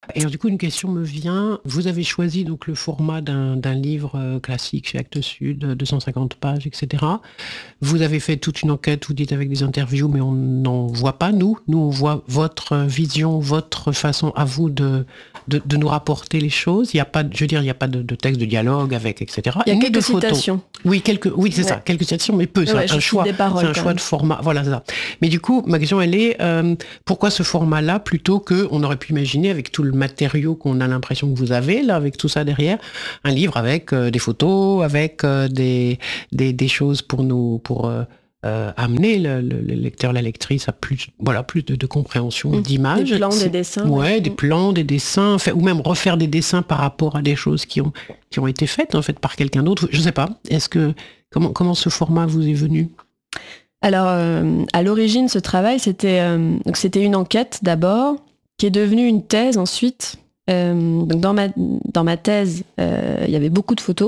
Et alors, du coup, une question me vient. Vous avez choisi donc le format d'un livre classique chez Actes Sud, 250 pages, etc. Vous avez fait toute une enquête, vous dites avec des interviews, mais on n'en voit pas, nous. Nous, on voit votre vision, votre façon à vous de nous rapporter les choses. Il n'y a pas, je veux dire, il n'y a pas de texte de dialogue avec, etc. Il y a ni quelques de photos. citations. Oui, c'est ça, quelques citations, mais peu. C'est un choix, c'est un choix de format. Voilà, c'est ça. Mais du coup, ma question, elle est, pourquoi ce format-là, plutôt que, on aurait pu imaginer, avec tout le matériau qu'on a l'impression que vous avez, là, avec tout ça derrière, un livre avec des photos, avec des choses pour amener le lecteur, la lectrice à plus de compréhension, d'image. Des plans, des dessins. Ouais, des plans, des dessins, ou même refaire des dessins par rapport à des choses qui ont été faites, en fait, par quelqu'un d'autre. Je sais pas. Comment ce format vous est venu? Alors, à l'origine, ce travail, c'était une enquête d'abord, qui est devenue une thèse ensuite. Donc dans ma thèse, il y avait beaucoup de photos.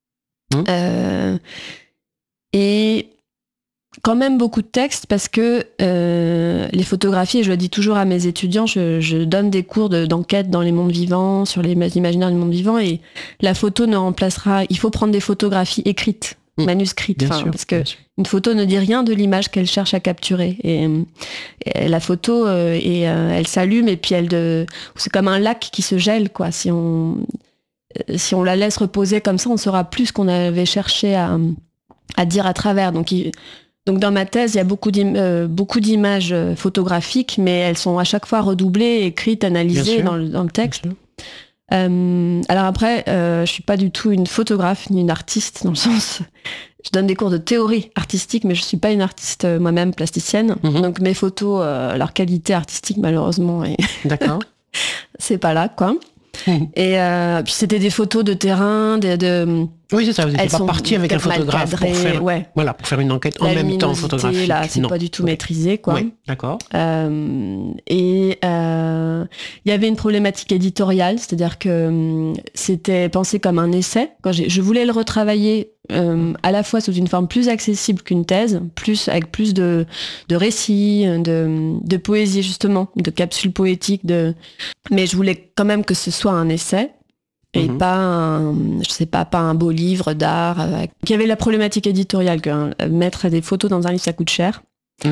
Et quand même beaucoup de textes parce que les photographies, et je le dis toujours à mes étudiants, je donne des cours d'enquête dans les mondes vivants, sur les imaginaires du monde vivant, et la photo ne remplacera... Il faut prendre des photographies écrites, manuscrites, parce que une photo ne dit rien de l'image qu'elle cherche à capturer. Et la photo, elle s'allume et puis c'est comme un lac qui se gèle, quoi. Si on la laisse reposer comme ça, on saura plus ce qu'on avait cherché à dire à travers. Donc dans ma thèse, il y a beaucoup d'images photographiques, mais elles sont à chaque fois redoublées, écrites, analysées dans le texte. Alors après, je suis pas du tout une photographe ni une artiste, dans le sens... Je donne des cours de théorie artistique, mais je suis pas une artiste moi-même plasticienne. Donc mes photos, leur qualité artistique, malheureusement, D'accord. c'est pas là, quoi. Et puis c'était des photos de terrain, oui, c'est ça, vous n'êtes pas parti avec un photographe pour faire une enquête en même temps photographique. Là, c'est pas du tout maîtrisé, quoi. Oui, d'accord. Et il y avait une problématique éditoriale, c'est-à-dire que c'était pensé comme un essai. Je voulais le retravailler à la fois sous une forme plus accessible qu'une thèse, avec plus de récits, de poésie justement, de capsules poétiques, mais je voulais quand même que ce soit un essai. Et pas un beau livre d'art. Il y avait la problématique éditoriale que mettre des photos dans un livre, ça coûte cher.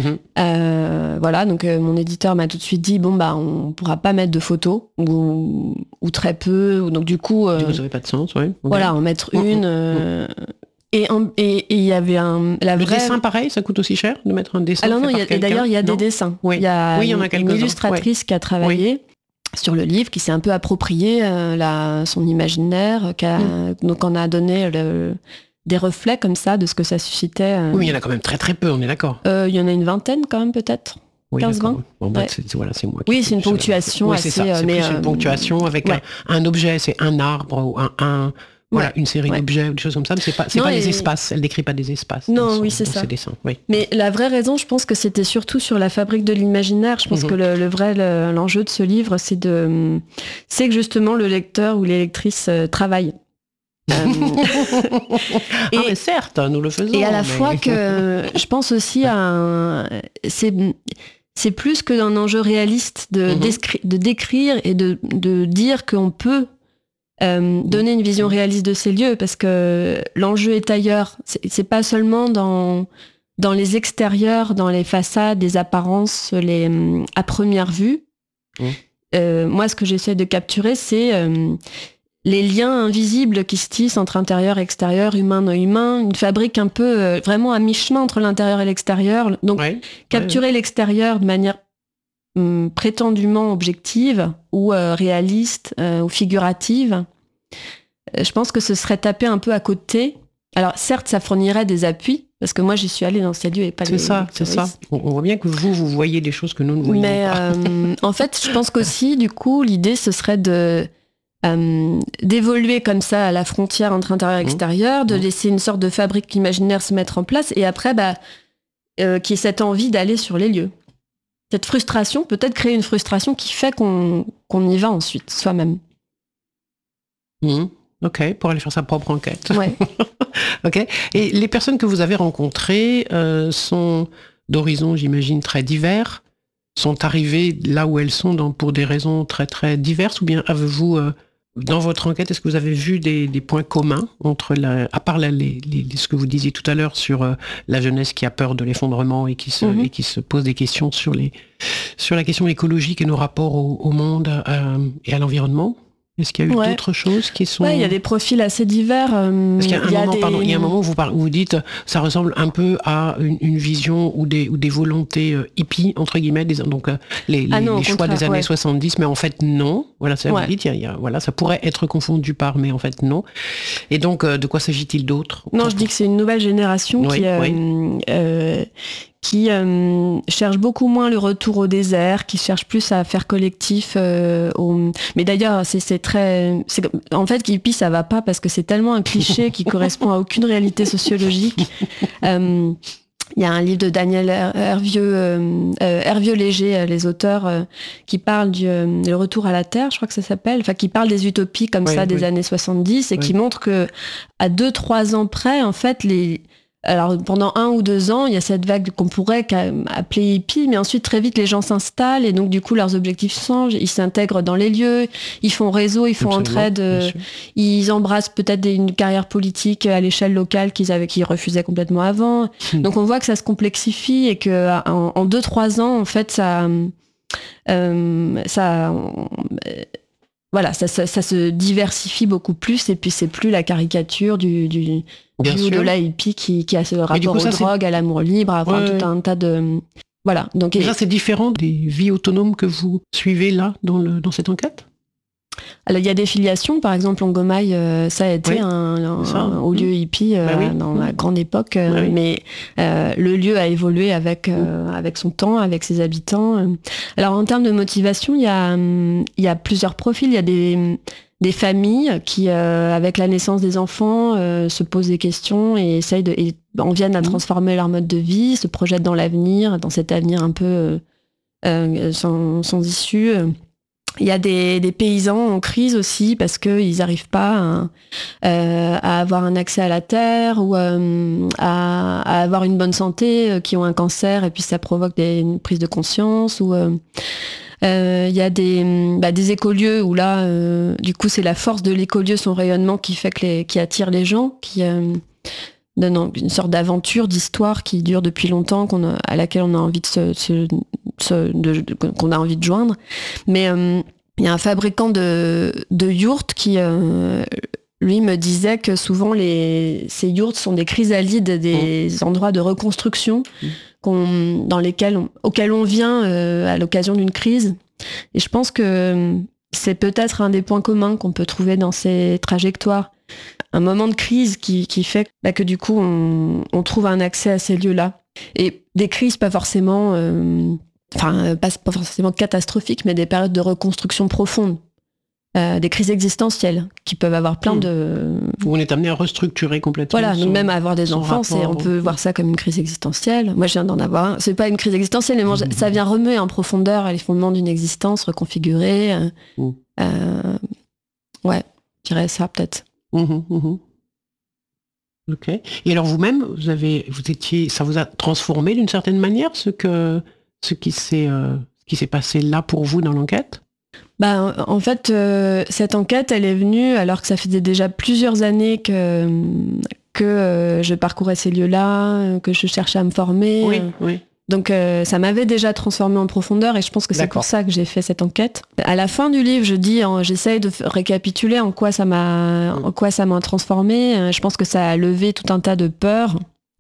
Voilà, donc mon éditeur m'a tout de suite dit on pourra pas mettre de photos ou très peu. Donc du coup, ça n'avait pas de sens, oui. Okay. Voilà, en mettre une. Et il y avait le dessin, pareil, ça coûte aussi cher de mettre un dessin. Alors non, et d'ailleurs il y a des dessins. Oui. Il y a y en a une illustratrice qui a travaillé sur le livre, qui s'est un peu approprié son imaginaire, donc on a donné des reflets comme ça de ce que ça suscitait. Oui, mais il y en a quand même très très peu, on est d'accord. Il y en a une vingtaine quand même, peut-être. Oui, 15-20. Bon, c'est moi. Oui, c'est une ponctuation assez... c'est ça, plus une ponctuation avec un objet, c'est un arbre ou une série d'objets ou des choses comme ça, mais c'est pas les espaces, elle décrit pas des espaces. Non, oui, c'est ça. Ses dessins, oui. Mais la vraie raison, je pense que c'était surtout sur la fabrique de l'imaginaire. Je pense que l'enjeu de ce livre, c'est que justement le lecteur ou les lectrices travaillent. Mais certes, nous le faisons. Et à la fois que je pense aussi c'est plus que d'un enjeu réaliste de décrire et de dire qu'on peut donner une vision réaliste de ces lieux, parce que l'enjeu est ailleurs. C'est pas seulement dans les extérieurs, dans les façades, les apparences, à première vue. Moi, ce que j'essaie de capturer, c'est les liens invisibles qui se tissent entre intérieur et extérieur, humain non humain, une fabrique un peu vraiment à mi-chemin entre l'intérieur et l'extérieur. Donc, capturer l'extérieur de manière prétendument objective ou réaliste ou figurative, je pense que ce serait taper un peu à côté. Alors certes, ça fournirait des appuis, parce que moi j'y suis allée dans ces lieux et pas c'est ça. On voit bien que vous voyez des choses que nous ne voyons pas. Mais en fait, je pense qu'aussi, du coup, l'idée ce serait d'évoluer comme ça à la frontière entre intérieur et extérieur, de laisser une sorte de fabrique imaginaire se mettre en place, et après, qu'il y ait cette envie d'aller sur les lieux. Cette frustration, peut-être créer une frustration qui fait qu'on y va ensuite, soi-même. Ok, pour aller faire sa propre enquête. Ouais. Ok. Et les personnes que vous avez rencontrées sont d'horizons, j'imagine, très divers. sont arrivées là où elles sont pour des raisons très très diverses, ou bien avez-vous, dans votre enquête, est-ce que vous avez vu des points communs entre, à part ce que vous disiez tout à l'heure sur la jeunesse qui a peur de l'effondrement et qui se pose des questions sur la question écologique et nos rapports au monde et à l'environnement? Est-ce qu'il y a eu d'autres choses qui sont... Oui, il y a des profils assez divers. Parce qu'il y a un moment où vous dites, ça ressemble un peu à une vision ou des volontés hippies, entre guillemets, donc les choix des années 70, mais en fait non. Voilà, ça vous dites, ça pourrait être confondu par, mais en fait non. Et donc, de quoi s'agit-il d'autre? Non, je dis que c'est une nouvelle génération qui cherche beaucoup moins le retour au désert, qui cherche plus à faire collectif. Mais d'ailleurs, en fait, hippie, ça va pas parce que c'est tellement un cliché qui correspond à aucune réalité sociologique. Il y a un livre de Daniel Hervieux-Léger, les auteurs, qui parle du retour à la Terre, je crois que ça s'appelle, qui parle des utopies comme des années 70 et qui montre que à 2-3 ans près, en fait, alors pendant 1 ou 2 ans, il y a cette vague qu'on pourrait appeler hippie, mais ensuite très vite les gens s'installent et donc du coup leurs objectifs changent, ils s'intègrent dans les lieux, ils font réseau, ils font entraide, ils embrassent peut-être une carrière politique à l'échelle locale qu'ils refusaient complètement avant. Donc on voit que ça se complexifie et que en 2-3 ans en fait ça se diversifie beaucoup plus et puis c'est plus la caricature du de la hippie qui a ce rapport aux drogues, à l'amour libre, tout un tas de... Voilà. Donc, ça, c'est différent des vies autonomes que vous suivez là, dans cette enquête? Alors, il y a des filiations, par exemple, Longomaille, ça a été un haut lieu hippie dans la grande époque, mais le lieu a évolué avec son temps, avec ses habitants. Alors, en termes de motivation, il y a plusieurs profils. Il y a des familles qui, avec la naissance des enfants, se posent des questions et en viennent à transformer leur mode de vie, se projettent dans l'avenir, dans cet avenir un peu sans issue. Il y a des paysans en crise aussi parce qu'ils n'arrivent pas à avoir un accès à la terre ou à avoir une bonne santé, qui ont un cancer et puis ça provoque une prise de conscience. Ou il y a des écolieux où là, du coup, c'est la force de l'écolieu, son rayonnement qui attire les gens, qui donne une sorte d'aventure, d'histoire qui dure depuis longtemps, à laquelle on a envie qu'on a envie de joindre. Mais il y a un fabricant de yourtes qui, lui, me disait que souvent ces yourtes sont des chrysalides, des endroits de reconstruction auxquels on vient à l'occasion d'une crise. Et je pense que c'est peut-être un des points communs qu'on peut trouver dans ces trajectoires. Un moment de crise qui fait que du coup on trouve un accès à ces lieux-là. Et des crises pas forcément catastrophiques, mais des périodes de reconstruction profonde. Des crises existentielles qui peuvent avoir plein de... Où on est amené à restructurer complètement. Voilà, même à avoir des enfants, on peut voir ça comme une crise existentielle. Moi, je viens d'en avoir un. C'est pas une crise existentielle, mais ça vient remuer en profondeur les fondements d'une existence reconfigurée. Je dirais ça peut-être. Ok. Et alors vous-même, ça vous a transformé d'une certaine manière ce qui s'est passé là pour vous dans l'enquête? En fait, cette enquête, elle est venue alors que ça faisait déjà plusieurs années que je parcourais ces lieux-là, que je cherchais à me former. Oui. Donc ça m'avait déjà transformée en profondeur et je pense que c'est pour ça que j'ai fait cette enquête. À la fin du livre, j'essaye de récapituler en quoi ça m'a transformée. Je pense que ça a levé tout un tas de peurs,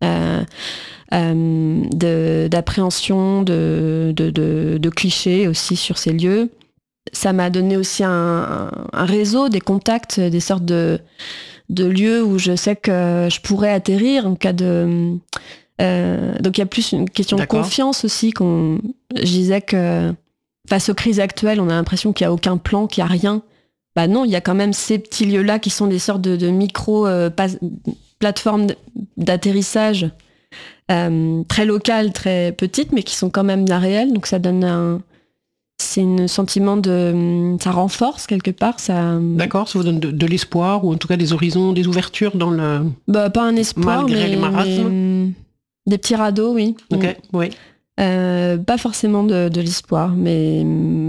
d'appréhension, de clichés aussi sur ces lieux. Ça m'a donné aussi un réseau, des contacts, des sortes de lieux où je sais que je pourrais atterrir en cas de... donc il y a plus une question de confiance aussi. Je disais que face aux crises actuelles, on a l'impression qu'il n'y a aucun plan, qu'il n'y a rien. Non, il y a quand même ces petits lieux-là qui sont des sortes de micro plateformes d'atterrissage très locales, très petites, mais qui sont quand même réelles. Donc ça donne c'est un sentiment ça renforce quelque part. D'accord, ça vous donne de l'espoir, ou en tout cas des horizons, des ouvertures dans le... Pas un espoir, malgré le marasme. Des petits radeaux, oui. Ok, oui. Pas forcément de l'espoir, mais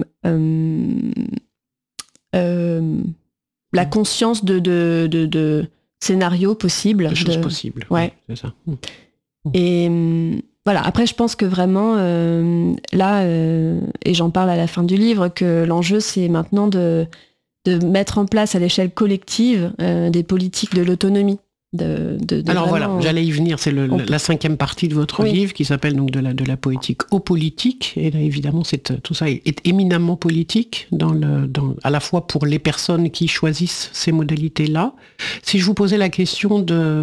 la conscience de scénarios possibles. De choses possibles. Ouais. C'est ça. Et voilà, après je pense que vraiment, là, et j'en parle à la fin du livre, que l'enjeu c'est maintenant de mettre en place à l'échelle collective des politiques de l'autonomie. Alors voilà, j'allais y venir, c'est la 5e partie de votre livre qui s'appelle donc de la poétique aux politiques, et là évidemment tout ça est éminemment politique à la fois pour les personnes qui choisissent ces modalités-là. Si je vous posais la question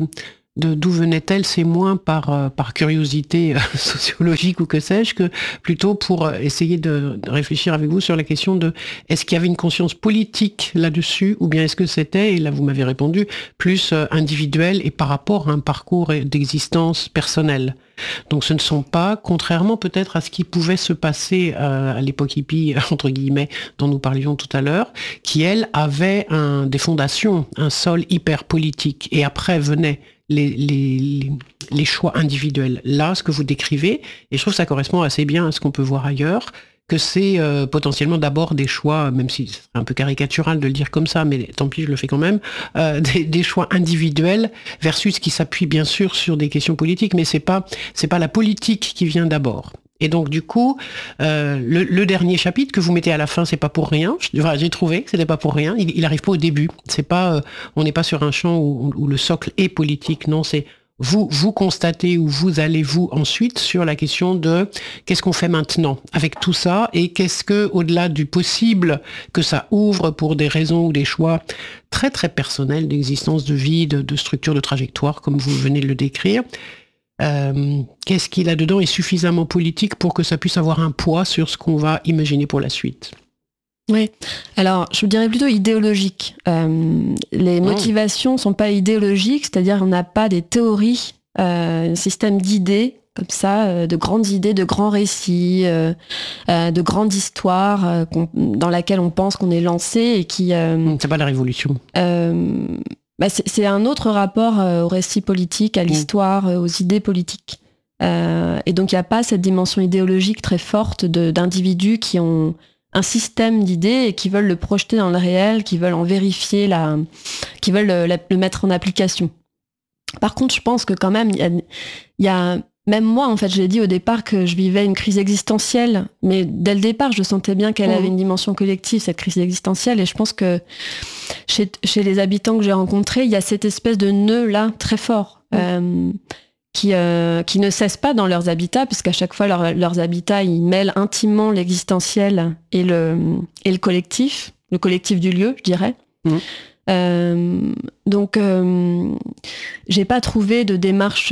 d'où venait-elle, c'est moins par curiosité sociologique ou que sais-je, que plutôt pour essayer de réfléchir avec vous sur la question de est-ce qu'il y avait une conscience politique là-dessus, ou bien est-ce que c'était, et là vous m'avez répondu, plus individuel et par rapport à un parcours d'existence personnelle. Donc ce ne sont pas, contrairement peut-être à ce qui pouvait se passer à l'époque hippie, entre guillemets, dont nous parlions tout à l'heure, qui elle avait des fondations, un sol hyper politique, et après venaient les choix individuels. Là, ce que vous décrivez, et je trouve que ça correspond assez bien à ce qu'on peut voir ailleurs, que c'est potentiellement d'abord des choix, même si c'est un peu caricatural de le dire comme ça, mais tant pis, je le fais quand même, des choix individuels versus qui s'appuient bien sûr sur des questions politiques, mais c'est pas la politique qui vient d'abord. Et donc du coup, le dernier chapitre que vous mettez à la fin, c'est pas pour rien. J'ai trouvé que c'était pas pour rien. Il arrive pas au début. C'est pas, on n'est pas sur un champ où le socle est politique. Non, c'est vous constatez ou vous allez-vous ensuite sur la question de qu'est-ce qu'on fait maintenant avec tout ça, et qu'est-ce que, au-delà du possible que ça ouvre pour des raisons ou des choix très très personnels d'existence, de vie, de structure, de trajectoire, comme vous venez de le décrire. Qu'est-ce qu'il a dedans est suffisamment politique pour que ça puisse avoir un poids sur ce qu'on va imaginer pour la suite? Oui, alors je dirais plutôt idéologique. Les motivations ne sont pas idéologiques, c'est-à-dire qu'on n'a pas des théories, un système d'idées comme ça, de grandes idées, de grands récits, de grandes histoires dans laquelle on pense qu'on est lancé et qui... c'est pas la révolution. C'est un autre rapport au récit politique, à l'histoire, aux idées politiques. Et donc il n'y a pas cette dimension idéologique très forte d'individus qui ont un système d'idées et qui veulent le projeter dans le réel, qui veulent en vérifier, qui veulent le mettre en application. Par contre, je pense que quand même, il y a même moi, en fait, je l'ai dit au départ que je vivais une crise existentielle, mais dès le départ, je sentais bien qu'elle avait une dimension collective, cette crise existentielle, et je pense que chez les habitants que j'ai rencontrés, il y a cette espèce de nœud-là très fort, qui ne cesse pas dans leurs habitats, puisqu'à chaque fois, leurs habitats, ils mêlent intimement l'existentiel et le collectif du lieu, je dirais. Donc, j'ai pas trouvé de démarche...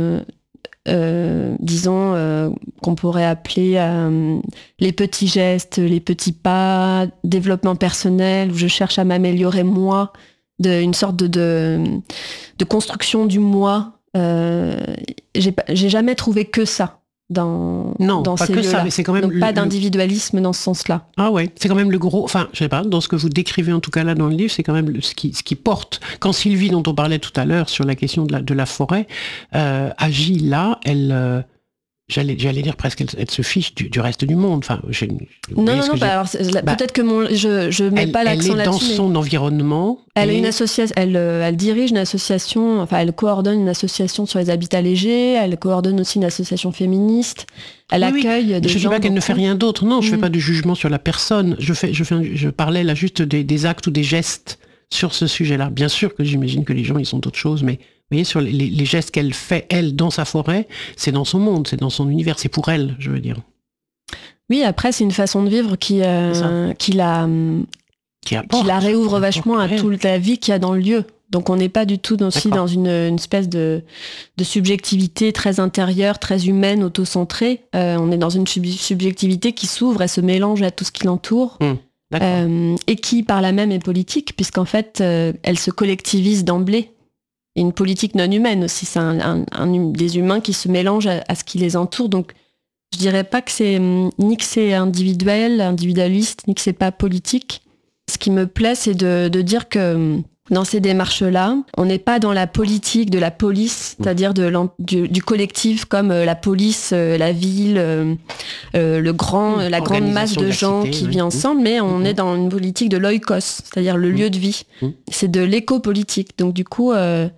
disons qu'on pourrait appeler les petits gestes, les petits pas, développement personnel, où je cherche à m'améliorer moi, une sorte de construction du moi. J'ai jamais trouvé que ça dans pas ces que lieux-là. ça, mais c'est quand même donc pas d'individualisme dans ce sens-là. Ah ouais, c'est quand même le gros, enfin je sais pas, dans ce que vous décrivez en tout cas là dans le livre, c'est quand même ce qui porte. Quand Sylvie, dont on parlait tout à l'heure sur la question de la forêt, agit là, elle j'allais dire presque, elle se fiche du reste du monde. Enfin, peut-être que je mets pas l'accent là-dessus. Elle est dans son environnement. Elle a une association, elle dirige une association, enfin elle coordonne une association sur les habitats légers, elle coordonne aussi une association féministe. Elle accueille des gens. Je ne dis pas qu'elle ne fait rien d'autre. Non, je fais pas de jugement sur la personne. Je parlais là juste des actes ou des gestes sur ce sujet-là. Bien sûr que j'imagine que les gens ils sont d'autres choses, mais vous voyez, sur les gestes qu'elle fait, elle, dans sa forêt, c'est dans son monde, c'est dans son univers, c'est pour elle, je veux dire. Oui, après, c'est une façon de vivre qui la réouvre vachement à toute la vie qu'il y a dans le lieu. Donc on n'est pas du tout aussi dans une espèce de subjectivité très intérieure, très humaine, auto-centrée. On est dans une subjectivité qui s'ouvre et se mélange à tout ce qui l'entoure. Et qui, par là même, est politique, puisqu'en fait, elle se collectivise d'emblée. Et une politique non humaine aussi, c'est des humains qui se mélangent à ce qui les entoure. Donc, je dirais pas que c'est ni que c'est individualiste, ni que c'est pas politique. Ce qui me plaît, c'est de dire que Dans ces démarches-là, on n'est pas dans la politique de la police, c'est-à-dire du collectif comme la police, la ville, la grande masse de gens qui vit ensemble, mais on est dans une politique de l'oikos, c'est-à-dire le lieu de vie. C'est de l'éco-politique. Donc du coup,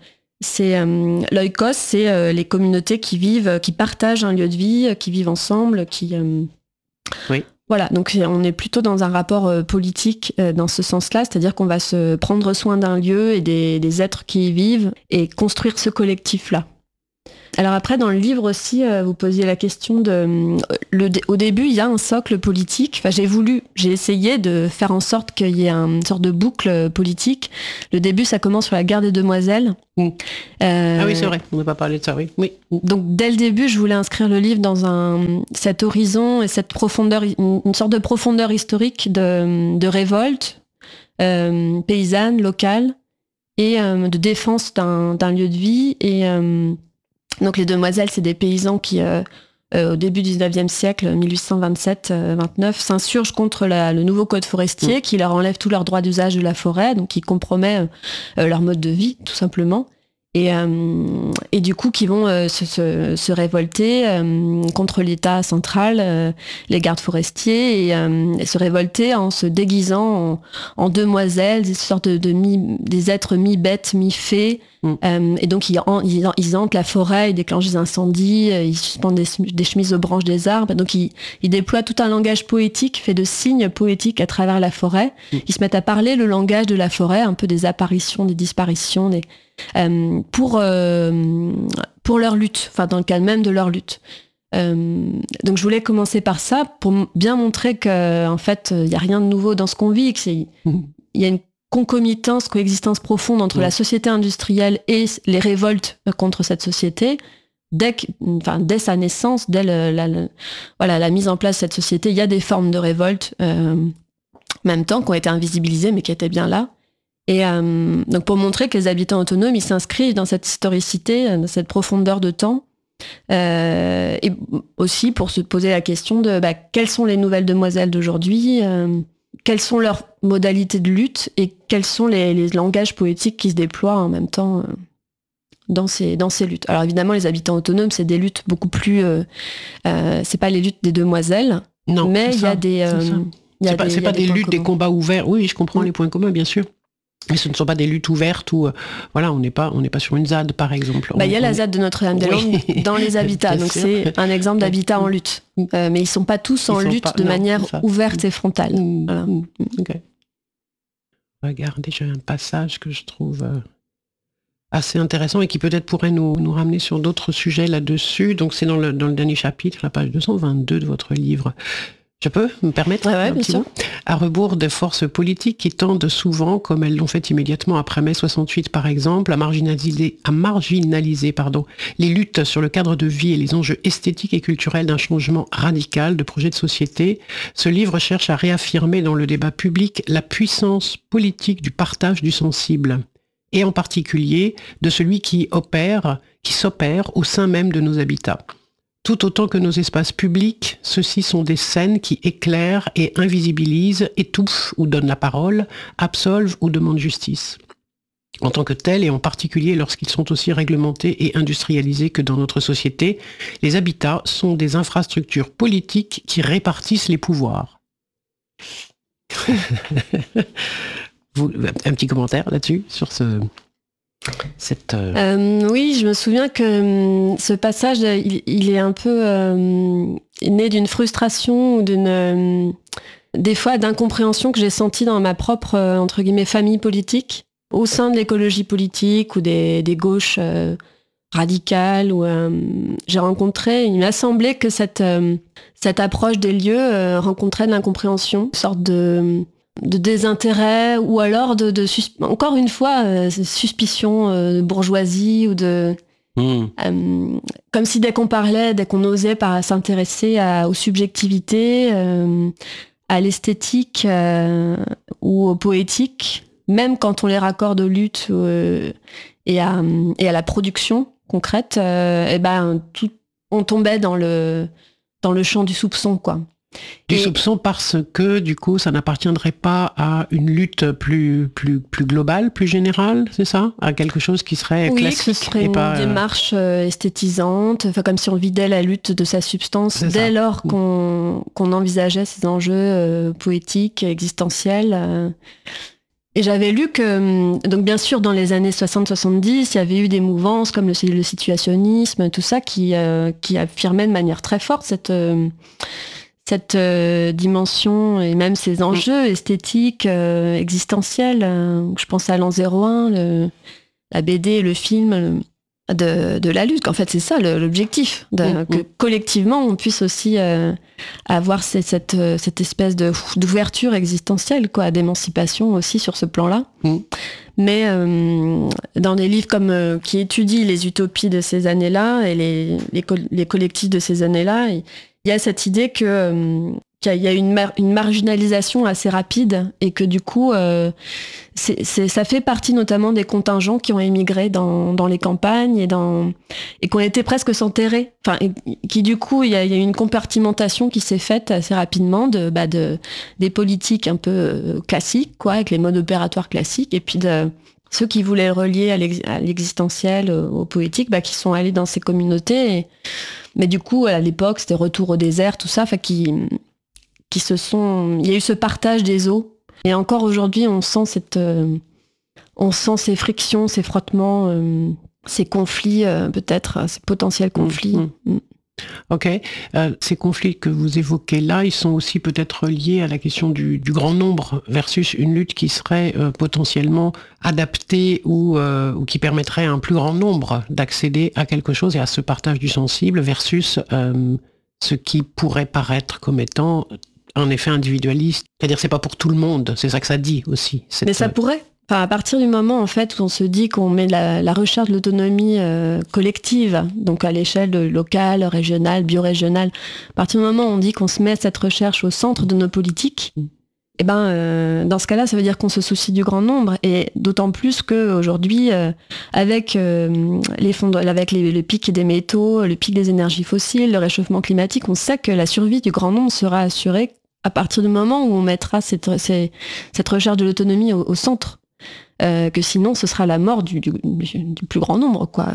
l'oikos, c'est les communautés qui vivent, qui partagent un lieu de vie, qui vivent ensemble, Oui. Voilà, donc on est plutôt dans un rapport politique dans ce sens-là, c'est-à-dire qu'on va se prendre soin d'un lieu et des êtres qui y vivent et construire ce collectif-là. Alors après, dans le livre aussi, vous posiez la question au début, il y a un socle politique. Enfin, j'ai essayé de faire en sorte qu'il y ait une sorte de boucle politique. Le début, ça commence sur la guerre des Demoiselles. Ah oui, c'est vrai, on n'a pas parlé de ça, oui. Donc dès le début, je voulais inscrire le livre dans cet horizon et cette profondeur, une sorte de profondeur historique de révolte paysanne, locale, et de défense d'un lieu de vie. Et donc les Demoiselles, c'est des paysans qui, au début du 19e siècle, 1827-29, s'insurgent contre le nouveau code forestier qui leur enlève tous leurs droits d'usage de la forêt, donc qui compromet leur mode de vie, tout simplement. Et du coup, qui vont se révolter contre l'État central, les gardes forestiers, et se révolter en se déguisant en demoiselles, des sortes des êtres mi-bêtes, mi-fées. Et donc, ils hantent la forêt, ils déclenchent des incendies, ils suspendent des chemises aux branches des arbres. Donc, ils déploient tout un langage poétique, fait de signes poétiques à travers la forêt. Ils se mettent à parler le langage de la forêt, un peu des apparitions, des disparitions, pour leur lutte, enfin dans le cadre même de leur lutte. Donc je voulais commencer par ça pour bien montrer qu'en fait il n'y a rien de nouveau dans ce qu'on vit, qu'il y a une concomitance, coexistence profonde entre la société industrielle et les révoltes contre cette société. Dès sa naissance, dès la mise en place de cette société, il y a des formes de révolte en même temps qui ont été invisibilisées mais qui étaient bien là. Et donc pour montrer que les habitants autonomes, ils s'inscrivent dans cette historicité, dans cette profondeur de temps, et aussi pour se poser la question de quelles sont les nouvelles demoiselles d'aujourd'hui, quelles sont leurs modalités de lutte et quels sont les langages poétiques qui se déploient en même temps dans ces luttes. Alors évidemment, les habitants autonomes, c'est des luttes beaucoup plus... c'est pas les luttes des demoiselles, non, mais il y a des... c'est pas des luttes, des combats ouverts. Oui, je comprends les points communs, bien sûr. Mais ce ne sont pas des luttes ouvertes où, voilà, on n'est pas sur une ZAD, par exemple. Il y a la ZAD de Notre-Dame-des-Landes dans les habitats, donc c'est un exemple d'habitat en lutte. Mais ils ne sont pas tous en lutte de manière ouverte et frontale. Voilà. Okay. Regardez, j'ai un passage que je trouve assez intéressant et qui peut-être pourrait nous ramener sur d'autres sujets là-dessus. Donc c'est dans le dernier chapitre, la page 222 de votre livre. Je peux me permettre un petit mot ? À rebours des forces politiques qui tendent souvent, comme elles l'ont fait immédiatement après mai 68 par exemple, à marginaliser les luttes sur le cadre de vie et les enjeux esthétiques et culturels d'un changement radical de projet de société, ce livre cherche à réaffirmer dans le débat public la puissance politique du partage du sensible, et en particulier de celui qui s'opère au sein même de nos habitats. Tout autant que nos espaces publics, ceux-ci sont des scènes qui éclairent et invisibilisent, étouffent ou donnent la parole, absolvent ou demandent justice. En tant que tels, et en particulier lorsqu'ils sont aussi réglementés et industrialisés que dans notre société, les habitats sont des infrastructures politiques qui répartissent les pouvoirs. Un petit commentaire là-dessus, sur oui, je me souviens que ce passage, il est un peu né d'une frustration ou des fois d'incompréhension que j'ai sentie dans ma propre entre guillemets famille politique, au sein de l'écologie politique ou des gauches radicales. Où il m'a semblé que cette approche des lieux rencontrait de l'incompréhension, une sorte de désintérêt, ou alors encore une fois suspicion de bourgeoisie ou comme si dès qu'on osait s'intéresser aux subjectivités, à l'esthétique ou au poétique, même quand on les raccorde aux luttes et à la production concrète, on tombait dans le champ du soupçon, quoi. Du soupçon parce que, du coup, ça n'appartiendrait pas à une lutte plus globale, plus générale, c'est ça? À quelque chose qui serait classique? Oui, ce serait une démarche esthétisante, comme si on vidait la lutte de sa substance dès lors qu'on envisageait ces enjeux poétiques, existentiels. Et j'avais lu que, donc bien sûr, dans les années 60-70, il y avait eu des mouvances comme le situationnisme, tout ça, qui affirmait de manière très forte cette dimension et même ces enjeux esthétiques, existentiels. Je pense à l'an 01, la BD et le film de la lutte. En fait, c'est ça l'objectif, que collectivement on puisse aussi avoir cette espèce d'ouverture existentielle, quoi, d'émancipation aussi sur ce plan-là. Mais dans des livres comme qui étudient les utopies de ces années-là et les collectifs de ces années-là, il y a cette idée qu'il y a une marginalisation assez rapide et que du coup, ça fait partie notamment des contingents qui ont émigré dans les campagnes et qui ont été presque s'enterrer. Enfin, qui du coup, il y a une compartimentation qui s'est faite assez rapidement des politiques un peu classiques, quoi, avec les modes opératoires classiques, et puis de ceux qui voulaient relier à l'existentiel, au poétique, qui sont allés dans ces communautés. Mais du coup, à l'époque, c'était retour au désert, tout ça, il y a eu ce partage des eaux. Et encore aujourd'hui, on sent ces frictions, ces frottements, ces conflits, peut-être, ces potentiels conflits. Ok. Ces conflits que vous évoquez là, ils sont aussi peut-être liés à la question du grand nombre versus une lutte qui serait potentiellement adaptée ou qui permettrait à un plus grand nombre d'accéder à quelque chose et à ce partage du sensible versus ce qui pourrait paraître comme étant un effet individualiste. C'est-à-dire c'est pas pour tout le monde, c'est ça que ça dit aussi. Mais ça pourrait. Enfin, à partir du moment en fait où on se dit qu'on met la recherche de l'autonomie collective, donc à l'échelle locale, régionale, biorégionale, à partir du moment où on dit qu'on se met cette recherche au centre de nos politiques, et dans ce cas-là, ça veut dire qu'on se soucie du grand nombre, et d'autant plus qu'aujourd'hui, avec le pic des métaux, le pic des énergies fossiles, le réchauffement climatique, on sait que la survie du grand nombre sera assurée à partir du moment où on mettra cette recherche de l'autonomie au centre. Que sinon ce sera la mort du plus grand nombre, quoi.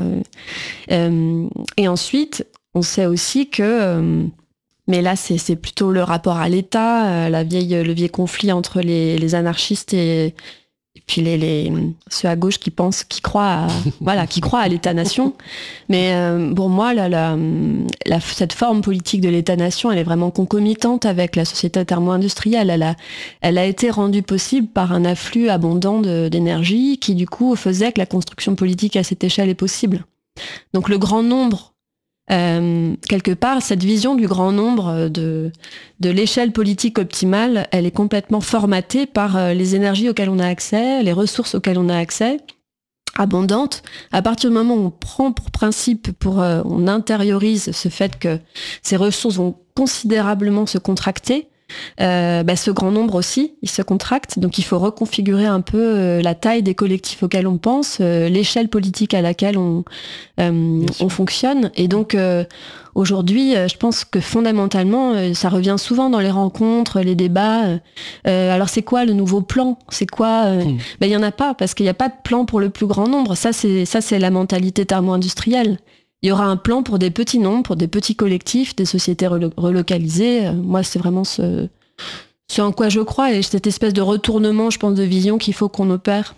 Et ensuite, on sait aussi que, mais là c'est plutôt le rapport à l'État, le vieil conflit entre les anarchistes et puis ceux à gauche qui croient à l'État-nation. Mais pour moi, cette forme politique de l'État-nation, elle est vraiment concomitante avec la société thermo-industrielle. Elle a été rendue possible par un afflux abondant d'énergie qui, du coup, faisait que la construction politique à cette échelle est possible. Donc le grand nombre, quelque part, cette vision du grand nombre, de l'échelle politique optimale, elle est complètement formatée par les énergies auxquelles on a accès, les ressources auxquelles on a accès, abondantes. À partir du moment où on prend pour principe, on intériorise ce fait que ces ressources vont considérablement se contracter, ce grand nombre aussi, il se contracte, donc il faut reconfigurer un peu la taille des collectifs auxquels on pense, l'échelle politique à laquelle on fonctionne. Et donc aujourd'hui, je pense que fondamentalement, ça revient souvent dans les rencontres, les débats. Alors c'est quoi le nouveau plan ? C'est quoi il y en a pas, parce qu'il n'y a pas de plan pour le plus grand nombre. Ça c'est la mentalité thermo-industrielle. Il y aura un plan pour des petits nombres, pour des petits collectifs, des sociétés relocalisées. Moi, c'est vraiment ce en quoi je crois, et cette espèce de retournement, je pense, de vision qu'il faut qu'on opère,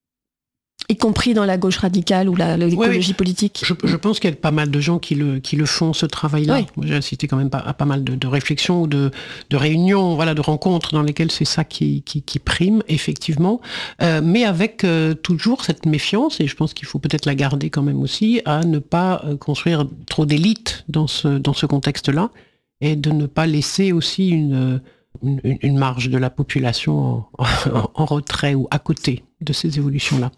y compris dans la gauche radicale ou l'écologie politique. Je pense qu'il y a pas mal de gens qui le font, ce travail-là. Oui. J'ai assisté quand même à pas mal de réflexions, de réunions, de rencontres dans lesquelles c'est ça qui prime, effectivement. Mais avec toujours cette méfiance, et je pense qu'il faut peut-être la garder quand même aussi, à ne pas construire trop d'élites dans ce contexte-là, et de ne pas laisser aussi une marge de la population en retrait ou à côté de ces évolutions-là.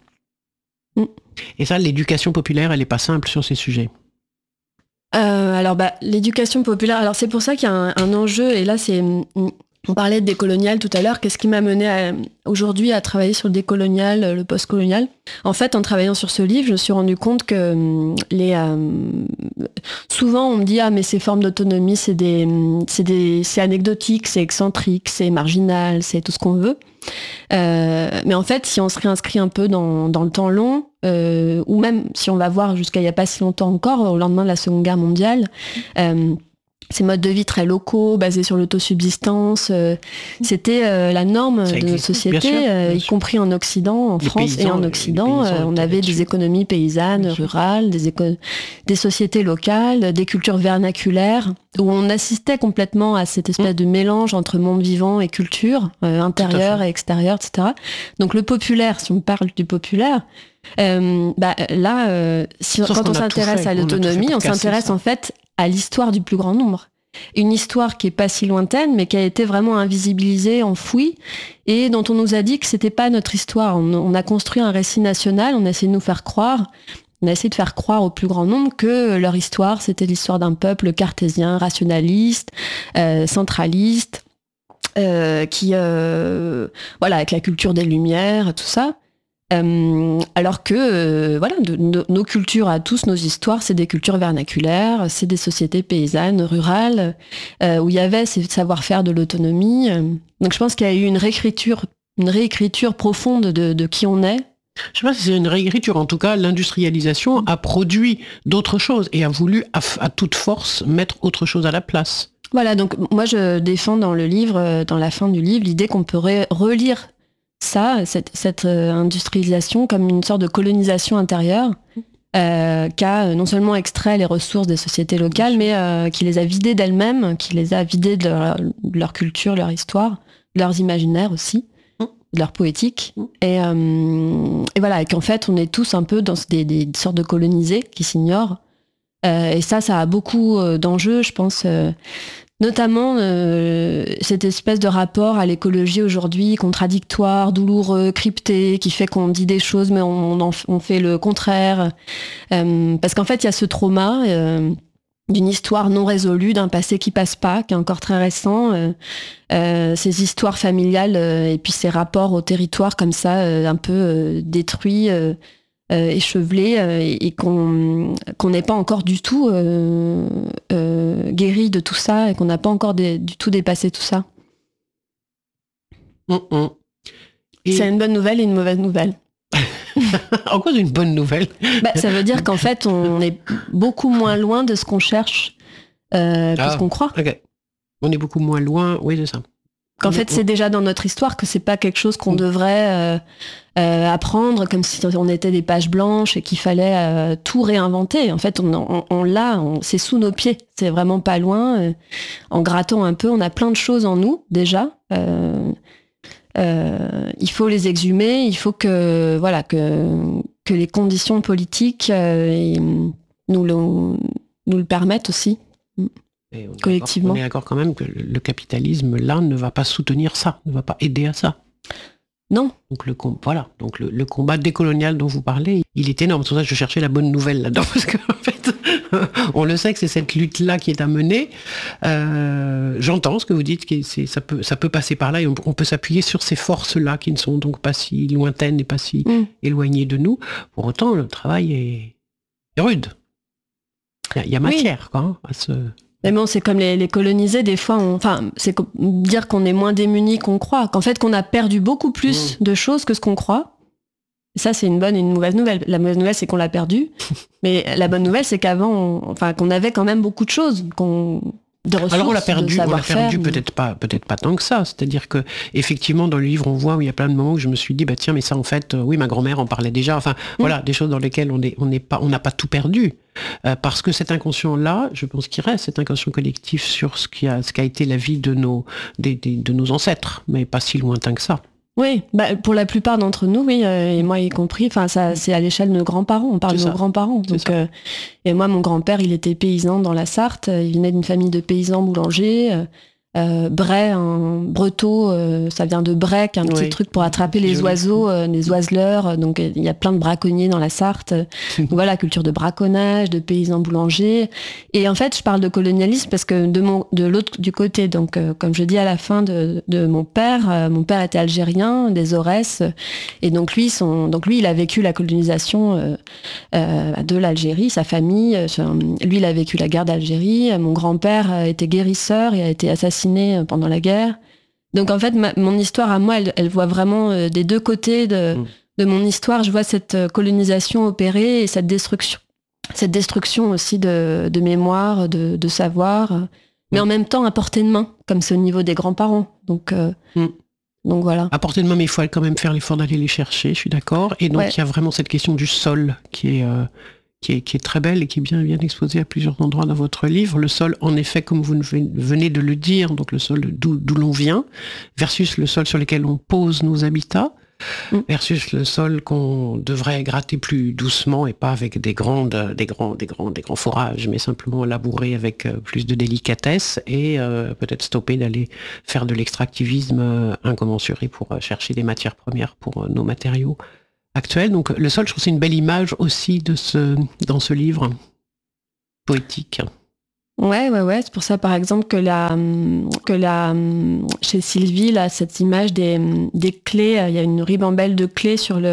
Et ça, l'éducation populaire, elle n'est pas simple sur ces sujets. Alors, l'éducation populaire, alors c'est pour ça qu'il y a un enjeu, et là, c'est On parlait de décolonial tout à l'heure. Qu'est-ce qui m'a mené aujourd'hui à travailler sur le décolonial, le postcolonial ? En fait, en travaillant sur ce livre, je me suis rendu compte que souvent on me dit mais ces formes d'autonomie, c'est anecdotique, c'est excentrique, c'est marginal, c'est tout ce qu'on veut. Mais en fait, si on se réinscrit un peu dans le temps long, ou même si on va voir jusqu'à il n'y a pas si longtemps encore, au lendemain de la Seconde Guerre mondiale, ces modes de vie très locaux, basés sur l'autosubsistance, c'était la norme de nos sociétés, y compris en Occident, en France et en Occident. On avait des économies paysannes, rurales, des sociétés locales, des cultures vernaculaires, où on assistait complètement à cette espèce de mélange entre monde vivant et culture, intérieure et extérieure, etc. Donc le populaire, si on parle du populaire, quand on s'intéresse à l'autonomie, on s'intéresse en fait à l'histoire du plus grand nombre. Une histoire qui est pas si lointaine, mais qui a été vraiment invisibilisée, enfouie, et dont on nous a dit que c'était pas notre histoire. On a construit un récit national, on a essayé de nous faire croire, on a essayé de faire croire au plus grand nombre que leur histoire, c'était l'histoire d'un peuple cartésien, rationaliste, centraliste, avec la culture des Lumières, tout ça. Alors que nos cultures à tous, nos histoires, c'est des cultures vernaculaires, c'est des sociétés paysannes, rurales, où il y avait ces savoir-faire de l'autonomie. Donc je pense qu'il y a eu une réécriture profonde de qui on est. Je sais pas si c'est une réécriture, en tout cas l'industrialisation a produit d'autres choses et a voulu à toute force mettre autre chose à la place. Voilà, donc moi je défends dans le livre, dans la fin du livre, l'idée qu'on pourrait relire cette industrialisation comme une sorte de colonisation intérieure qui a non seulement extrait les ressources des sociétés locales, mais qui les a vidées d'elles-mêmes, qui les a vidées de leur culture, leur histoire, de leurs imaginaires aussi, de leur poétique. Et voilà, et qu'en fait, on est tous un peu dans des sortes de colonisés qui s'ignorent. Et ça a beaucoup d'enjeux, je pense... Notamment cette espèce de rapport à l'écologie aujourd'hui, contradictoire, douloureux, crypté, qui fait qu'on dit des choses mais on fait le contraire. Parce qu'en fait, il y a ce trauma d'une histoire non résolue, d'un passé qui passe pas, qui est encore très récent. Ces histoires familiales et puis ces rapports au territoire comme ça, un peu détruits, échevelés, et qu'on n'est pas encore du tout guéri de tout ça et qu'on n'a pas encore du tout dépassé tout ça. C'est une bonne nouvelle et une mauvaise nouvelle. En quoi c'est une bonne nouvelle ? Ça veut dire qu'en fait on est beaucoup moins loin de ce qu'on cherche que ce qu'on croit. Okay. On est beaucoup moins loin, oui c'est ça. Qu'en fait c'est déjà dans notre histoire, que c'est pas quelque chose qu'on devrait apprendre comme si on était des pages blanches et qu'il fallait tout réinventer. En fait on l'a, c'est sous nos pieds, c'est vraiment pas loin. En grattant un peu, on a plein de choses en nous déjà. Il faut les exhumer, il faut que les conditions politiques nous le permettent aussi. Et collectivement. On est d'accord quand même que le capitalisme, là, ne va pas soutenir ça, ne va pas aider à ça. Non. Donc le combat décolonial dont vous parlez, il est énorme. C'est pour ça que je cherchais la bonne nouvelle là-dedans, parce qu'en fait, on le sait que c'est cette lutte-là qui est à mener. J'entends ce que vous dites, que ça peut passer par là, et on peut s'appuyer sur ces forces-là qui ne sont donc pas si lointaines et pas si éloignées de nous. Pour autant, le travail est rude. Il y a matière, quoi, à ce... Mais bon, c'est comme les colonisés, des fois, c'est dire qu'on est moins démunis qu'on croit, qu'en fait, qu'on a perdu beaucoup plus de choses que ce qu'on croit. Et ça, c'est une bonne et une mauvaise nouvelle. La mauvaise nouvelle, c'est qu'on l'a perdu. Mais la bonne nouvelle, c'est qu'avant, qu'on avait quand même beaucoup de choses, de ressources. Alors on l'a perdu peut-être pas tant que ça. C'est-à-dire que effectivement dans le livre on voit où il y a plein de moments où je me suis dit tiens mais ça en fait oui ma grand-mère en parlait déjà. Enfin voilà, des choses dans lesquelles on n'a pas tout perdu parce que cet inconscient là, je pense qu'il reste cet inconscient collectif sur ce qu'a été la vie de nos ancêtres, mais pas si lointain que ça. Oui, pour la plupart d'entre nous, oui, et moi y compris. Enfin, ça, c'est à l'échelle de nos grands-parents. On parle de nos grands-parents. Donc, et moi, mon grand-père, il était paysan dans la Sarthe. Il venait d'une famille de paysans boulangers. Bray, un breteau, ça vient de break, un petit truc pour attraper les oiseaux, les oiseleurs. Donc il y a plein de braconniers dans la Sarthe. Donc voilà, culture de braconnage, de paysans boulangers. Et en fait, je parle de colonialisme parce que de l'autre du côté, donc comme je dis à la fin de mon père était algérien, des Aurès, et donc lui, il a vécu la colonisation de l'Algérie, sa famille. Lui, il a vécu la guerre d'Algérie. Mon grand-père était guérisseur et a été assassiné pendant la guerre. Donc en fait, mon histoire à moi, elle voit vraiment des deux côtés de mon histoire. Je vois cette colonisation opérée et cette destruction aussi de mémoire, de savoir, mais en même temps à portée de main, comme c'est au niveau des grands-parents. Donc voilà. À portée de main, mais il faut quand même faire l'effort d'aller les chercher, je suis d'accord. Et donc il y a vraiment cette question du sol qui est très belle et qui est bien exposée à plusieurs endroits dans votre livre. Le sol, en effet, comme vous venez de le dire, donc le sol d'où l'on vient, versus le sol sur lequel on pose nos habitats, versus le sol qu'on devrait gratter plus doucement et pas avec des grands forages, mais simplement labourer avec plus de délicatesse et peut-être stopper d'aller faire de l'extractivisme incommensuré pour chercher des matières premières pour nos matériaux actuel. Donc le sol, je trouve que c'est une belle image aussi dans ce livre poétique. Ouais. C'est pour ça, par exemple, que chez Sylvie, là, cette image des clés, il y a une ribambelle de clés sur le